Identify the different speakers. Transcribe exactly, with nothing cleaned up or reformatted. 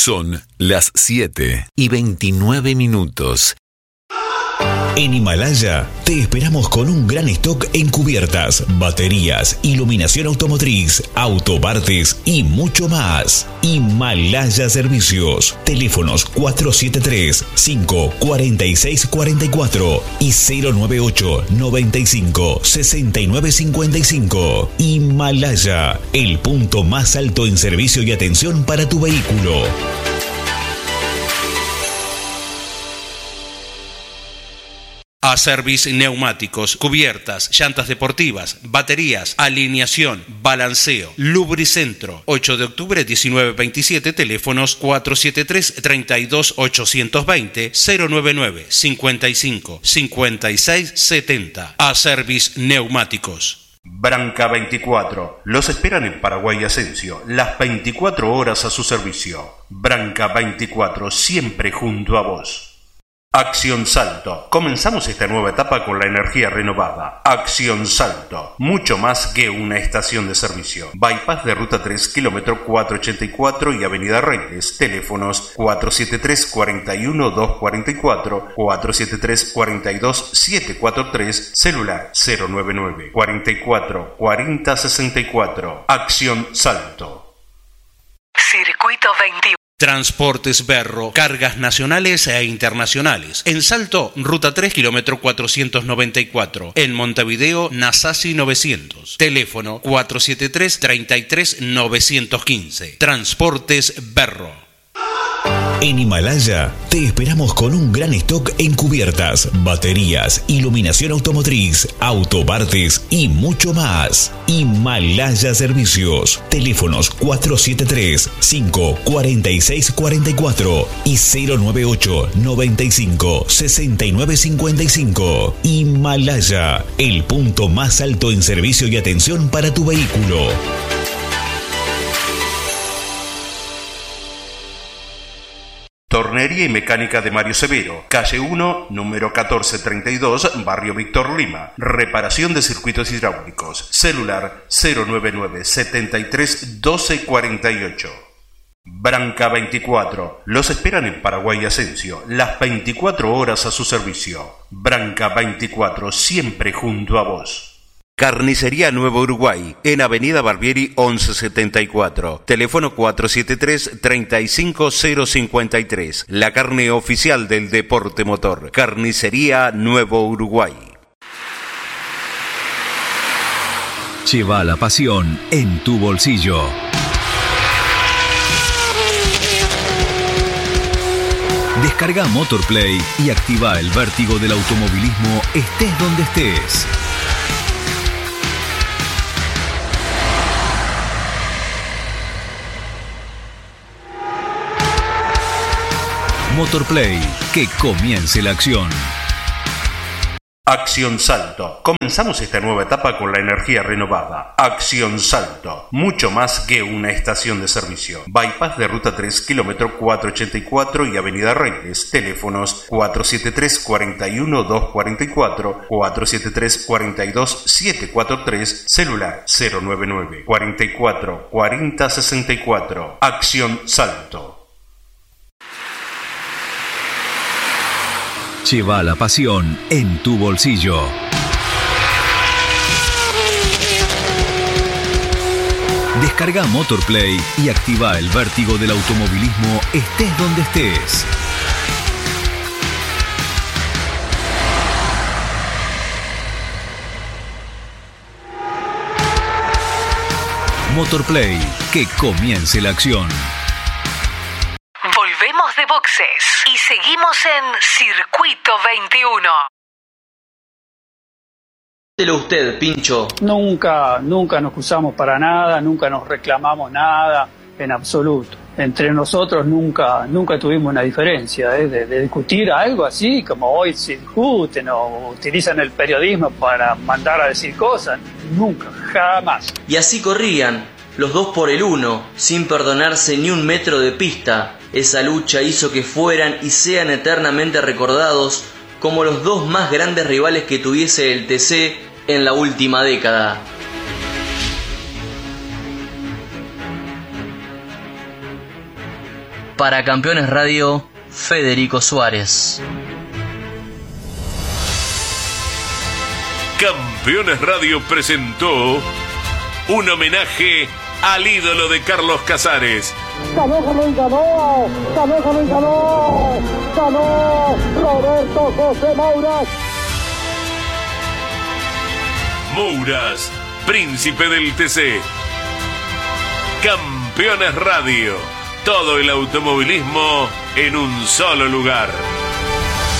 Speaker 1: Son las siete y veintinueve minutos.
Speaker 2: En Himalaya te esperamos con un gran stock en cubiertas, baterías, iluminación automotriz, autopartes y mucho más. Himalaya Servicios. Teléfonos cuatro siete tres, cinco cuatro seis cuatro cuatro y cero nueve ocho, noventa y cinco, sesenta y nueve cincuenta y cinco. Himalaya, el punto más alto en servicio y atención para tu vehículo.
Speaker 3: Acervis Neumáticos, cubiertas, llantas deportivas, baterías, alineación, balanceo, lubricentro. ocho de octubre diecinueve veintisiete, teléfonos cuatro siete tres, treinta y dos, ochocientos veinte, cero noventa y nueve, cincuenta y cinco, cincuenta y seis setenta. Acervis Neumáticos.
Speaker 4: Branca veinticuatro. Los esperan en Paraguay Asensio, las veinticuatro horas a su servicio. Branca veinticuatro, siempre junto a vos. Acción Salto. Comenzamos esta nueva etapa con la energía renovada. Acción Salto. Mucho más que una estación de servicio. Bypass de Ruta tres, kilómetro cuatrocientos ochenta y cuatro y Avenida Reyes. Teléfonos cuatro siete tres, cuarenta y uno, doscientos cuarenta y cuatro, cuatro siete tres, cuarenta y dos, setecientos cuarenta y tres, celular cero noventa y nueve, cuarenta y cuatro, cuarenta, sesenta y cuatro. Acción Salto.
Speaker 5: Circuito veintiuno.
Speaker 3: Transportes Berro, cargas nacionales e internacionales. En Salto, Ruta tres, kilómetro cuatrocientos noventa y cuatro. En Montevideo, Nasasi novecientos. Teléfono cuatro siete tres, treinta y tres, novecientos quince. Transportes Berro.
Speaker 2: En Himalaya te esperamos con un gran stock en cubiertas, baterías, iluminación automotriz, autopartes y mucho más. Himalaya Servicios. Teléfonos cuatro siete tres, cinco cuatro seis cuatro cuatro y cero nueve ocho, noventa y cinco, sesenta y nueve cincuenta y cinco. Himalaya, el punto más alto en servicio y atención para tu vehículo.
Speaker 4: Tornería y Mecánica de Mario Severo, calle uno, número catorce treinta y dos, Barrio Víctor Lima. Reparación de circuitos hidráulicos. Celular cero noventa y nueve, setenta y tres, doce cuarenta y ocho. Branca veinticuatro. Los esperan en Paraguay Asensio, las veinticuatro horas a su servicio. Branca veinticuatro, siempre junto a vos.
Speaker 3: Carnicería Nuevo Uruguay, en Avenida Barbieri once setenta y cuatro. Teléfono cuatro siete tres, treinta y cinco, cero cincuenta y tres. La carne oficial del deporte motor. Carnicería Nuevo Uruguay.
Speaker 2: Lleva la pasión en tu bolsillo. Descarga Motorplay y activa el vértigo del automovilismo estés donde estés. Motorplay, que comience la acción.
Speaker 4: Acción Salto. Comenzamos esta nueva etapa con la energía renovada. Acción Salto. Mucho más que una estación de servicio. Bypass de Ruta tres, kilómetro cuatrocientos ochenta y cuatro y Avenida Reyes. Teléfonos cuatro siete tres, cuarenta y uno, doscientos cuarenta y cuatro, cuatro siete tres, cuarenta y dos, setecientos cuarenta y tres, celular cero noventa y nueve, cuarenta y cuatro, cuarenta, sesenta y cuatro. Acción Salto.
Speaker 2: Lleva la pasión en tu bolsillo. Descarga Motorplay y activa el vértigo del automovilismo estés donde estés. Motorplay, que comience la acción.
Speaker 5: Volvemos de boxes y seguimos en Circuito veintiuno.
Speaker 6: Dígalo usted, Pincho.
Speaker 7: Nunca, nunca nos cruzamos para nada, nunca nos reclamamos nada, en absoluto. Entre nosotros nunca, nunca tuvimos una diferencia, ¿eh? de, de discutir algo así, como hoy se discuten o utilizan el periodismo para mandar a decir cosas. Nunca, jamás.
Speaker 6: Y así corrían, los dos por el uno, sin perdonarse ni un metro de pista. Esa lucha hizo que fueran y sean eternamente recordados como los dos más grandes rivales que tuviese el T C en la última década. Para Campeones Radio, Federico Suárez.
Speaker 8: Campeones Radio presentó un homenaje al ídolo de Carlos Casares.
Speaker 9: Ganó, ganó y ganó, ganó, ganó y ganó, ganó Roberto José Mouras.
Speaker 8: Mouras, príncipe del T C. Campeones Radio, todo el automovilismo en un solo lugar.